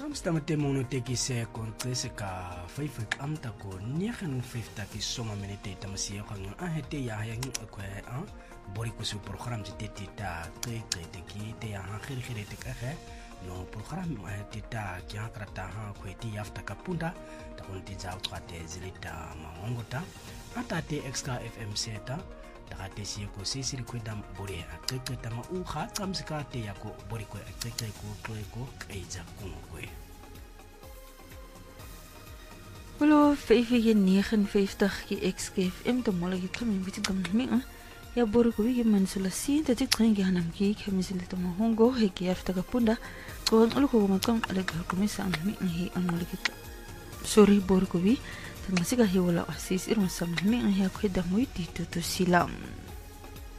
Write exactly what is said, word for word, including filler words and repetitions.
Samstama temono teki se kontrese ka faifik amta ko negen fifta ki soma minute tamasiya kan ahete ya yang ko a bori ko su program jiteti ta tre tre teki te ya khir khir teki no program ahete ta kya krata ha ko ti yafta kapunda ta kon ti jaw trate zilita mangota ata te extra fm seta takate siya ko sisiri ko dam bori akeke tama u kha tsamsika te ya ko bori ko akeke ko ko ko kaija ko ko Hallo vyf negen vyftig ki X K F M te molle ki kami biti gaming ya bori ko wi man sula si te tik trengi hanam ki kami sila te mahongo he ki afta kapunda ko an ulo ko makam ala ko misa an mi hi an molle ki sorry bori ko wi masika hi wala asis irma sam mi an ya ko da mo ti to silam